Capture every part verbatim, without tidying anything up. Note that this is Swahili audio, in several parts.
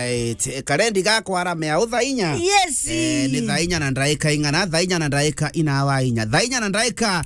Alright, karendi gako aramea uthainya. Yes. Eh, ni thainya na ndaika ingana, thainya na ndaika inawa inya. Thainya na ndaika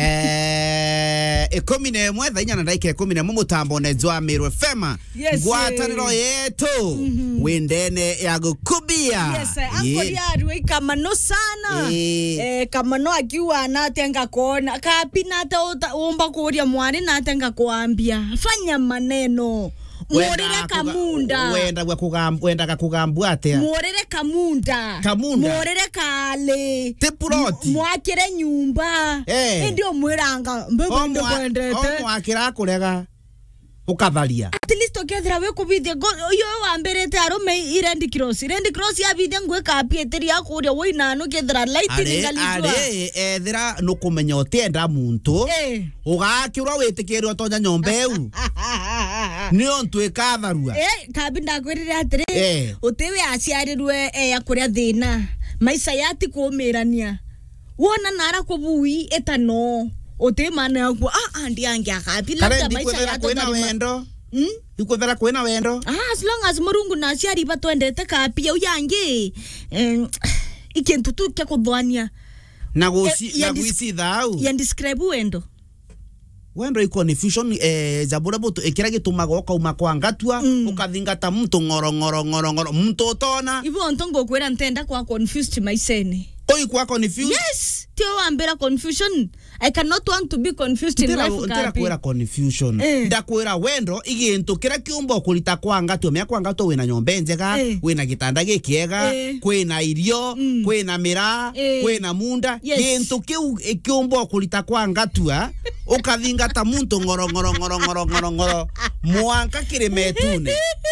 eh ikumi na imwe, thainya na ndaika ikumi na imwe mutambo nezwa Meru Fema. Yes. Gwataniro yetu. Mm -hmm. Wendene ya gukubia. Yes, ankoli arwe kamano sana. Eh, eh kamano akiwa natenga kuona kapi nata omba kuria mwari natenga kuambia. Fanya maneno. Morere kamunda. Wenda gwa kugamba, wenda kugambwa atia. Morere kamunda. Kamunda. Morere kale. Teploti. Mwakire nyumba. Eh. Ndio mwiranga mbebe ndo kwendete. O mwakira kurega ukatharia. At least okethira we kubithia yo wamberete arume irendi cross. Irendi cross ya bithia ngwe kapi eteria kuria woina no kethira lightning galijwa. Ale ethira no kumenya utienda muntu. Eh. Ugakirwa witikirwa tonya nyomba eu. Ni ontu ikatharua. Eh, kabi ndakwirire atiri. Eh. Utewe aciarirwe eh akuria thina. Maisha yati kumirania. Wona nara kubui etano. Ote mana yangu ah andi angi akapi labda maisha yati kwena wendo. Hmm? Ikuthera kwena wendo. Ah, as long as murungu na ciari batwendete kapi uyangi. Eh, ikintu tu kya kuthwania. Na guci na guci thau. Ya describe wendo. Wendo iko confusion eh zabura buto ekira gitumaga okauma kwa ngatua mm. Ukathingata mtu ngoro ngoro ngoro ngoro mtu utona ibo ntongo kwera ntenda kwa confused maisene. Oi kwa confused. Yes, tio ambera confusion. I cannot want to be confused in life. Ndira kwera confusion. Eh. Ndakwira wendo igintu kira kiumbo kulita kwa ngatua mya kwa ngatua wina nyombe njega, eh. Wina gitanda gikiega, eh. Kwina irio, mm. Kwina mira, eh. Kwina munda, yes. Gintu kiu kiumbo kulita kwa ngatua ukathingata muntu ngoro ngoro ngoro ngoro ngoro ngoro mwanka kirimetune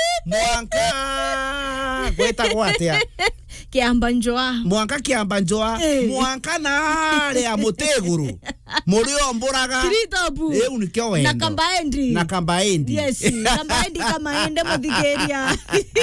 mwanka gweta gwatia kiamba njoa mwanka kiamba njoa hey. Mwanka na le ya muteguru murio mburaga kiritobu eh unikyo wendo na kambaendi na kambaendi yes kambaendi kama ende muthigeria.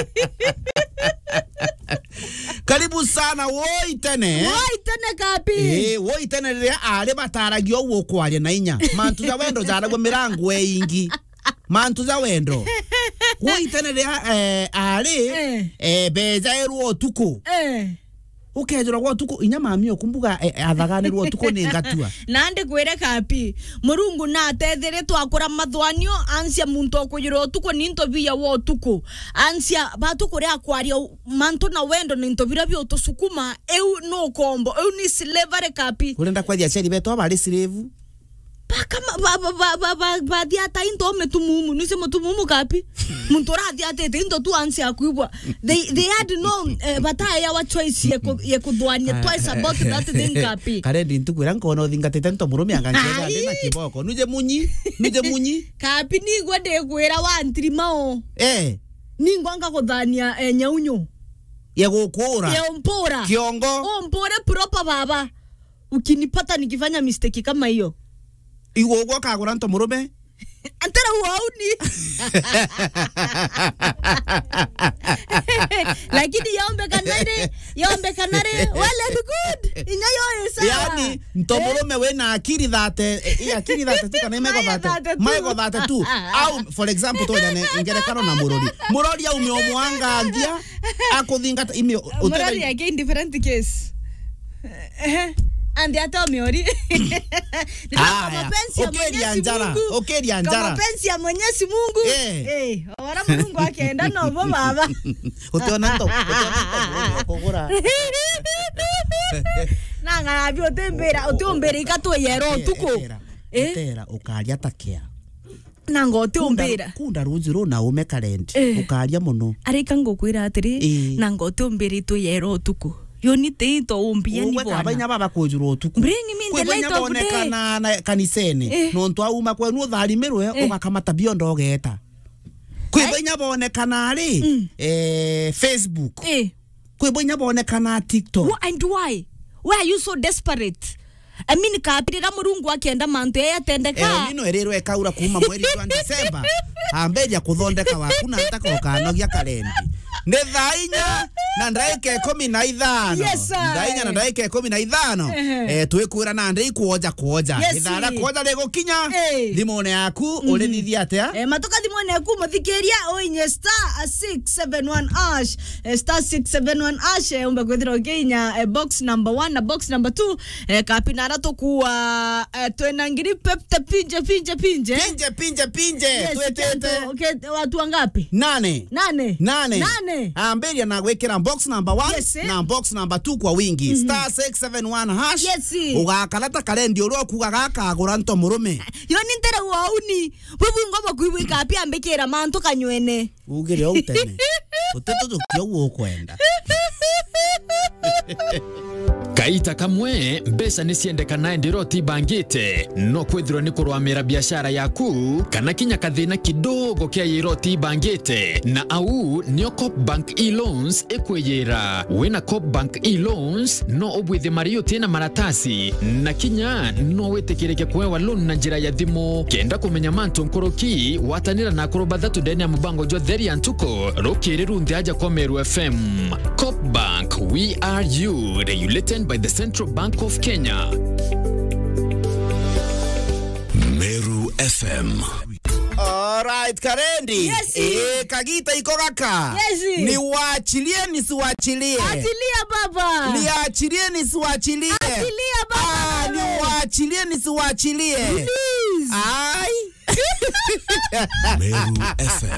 Karibu sana woi tene woi tene kapi eh woi tene ria ale bataragio wo kwaria na inya mantu za wendo zaragwo mirango eingi mantu za wendo woi tene ria eh ale eh, eh beza eruo tuko eh ukejura gwa tuko inya mami okumbuga eh, athagane ruo tuko ni ngatua nande kwere kapi murungu na tethere twakora mathwanio ansia muntu okujiro tuko ni ntobia wo tuko ansia batuko ria kwaria mantu na wendo ni ntobira bio tosukuma eu no kombo eu ni slavery kapi urenda kwathia ceri beto bali slave kama ba ba ba ba ba ba dia ta into metumumu nise metumumu kapi muntu rathi atete into tu ansia kuibwa they they had no uh, bataya wa choice ye ye kuthwania twice about that thing kapi kare ndintu kwira ngono thingatete nto murume angangeza ndina kiboko nuje munyi nuje munyi kapi ni gwende kwira wa ntirima eh ni ngwanga kuthania eh, nyaunyo ye gukura ye mpora kiongo o mpore proper baba ukinipata nikifanya mistake kama hiyo iwo gwa kagura nto murume antara wauni lakini yombe kanare yombe kanare wala good inga yo esa yani nto murume we na akiri thate ya akiri thate tu kana mego thate mego thate tu au for example to jane ingerekano na murori murori au miomwanga ndia akuthingata imi murori yake indifferent case eh andi ata miori ah mapenzi ya Mwenyezi Mungu okay ya njara mapenzi ya Mwenyezi Mungu eh eh ora Mungu akienda no bo baba utaona ndo utaona kugura na ngarabi otembera otombera ikatwe yero tuko eh tera ukaria takia nango otombera kunda ruzi rona ume kalend ukaria muno arika ngokwira atiri nango otombera itu yero tuko yoni teito umbia ni bwana abanya baba kujuro tuku bring me in the light of day kana na kanisene eh. No ntwa uma kwa nu tharimirwe eh. Ugakamata biondo ogeta kwibenya bonekana ari mm. eh Facebook eh. Kwibenya bonekana TikTok what and why why are you so desperate I mean kapirira murungu akienda mantu ya tendeka eh nino erero ekaura kuma mweri wa December ambeja kuthondeka waku na ntaka ukanogia kalendi Nĩ thaa inya na ndagĩka ikũmi na ithano. Yes, sir. Thaa inya na ndagĩka ikũmi na ithano. Eh, twĩkwĩra na ndĩ kuoja kuoja. Ithaa rĩa kuoja rĩgũkinya. Thimũ-inĩ yaku ũrĩthithia atĩa? Eh, matoka thimũ-inĩ yaku mũthikĩria ũinye star six seven one hash. Star six seven one hash umbe kwithira ukinya box number one na box number two. Eh, kapinara tukuwa twena ngiri pepte pinje pinje pinje. Pinje pinje pinje. Twetete. Okay, watu wangapi? Nane. Nane. Nane. Nane. Amberia na gwekera box number one yes, na box number two kwa wingi. Mm -hmm. Star six seven one hash. Yes. Ugakalata karendi uro kugaga kagura nto murume. Yo nintera wauni. Wewe ngoma kuiwika api ambekera manto kanywene. Ugire utene. Uteto tukio ukwenda. Kaita kamwe mbesa nisiendekana ndiroti bangite no kwithirwa ni kurwamira biashara yaku kana kinya kathina kidogo kia iroti bangite na au nio Coop Bank e-loans ekweyera wena Coop Bank e-loans no obwithe mario tena maratasi na kinya no wetekireke kwewa loan na njira ya thimu kenda kumenya manto nkoroki watanira na kuroba thatu deni ya mubango jo theri antuko rokiri rundi aja kwa Meru F M. Coop Bank, we are you, regulated by the Central Bank of Kenya. Meru F M. Alright, Karendi. Yes. Eh, kagita iko kaka. Yes. Ni waachilie nisiwaachilie. Achilia baba. Ni waachilie nisiwaachilie. Achilia baba. Ah, ni waachilie nisiwaachilie. Please. Ai. Meru F M.